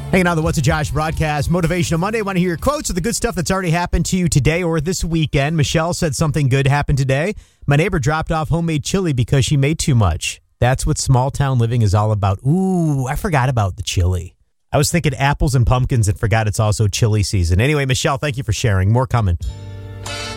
Hanging on the What's a Josh broadcast, Motivational Monday. Want to hear your quotes of the good stuff that's already happened to you today or this weekend. Michelle said something good happened today. My neighbor dropped off homemade chili because she made too much. That's what small town living is all about. Ooh, I forgot about the chili. I was thinking apples and pumpkins and forgot it's also chili season. Anyway, Michelle, thank you for sharing. More coming.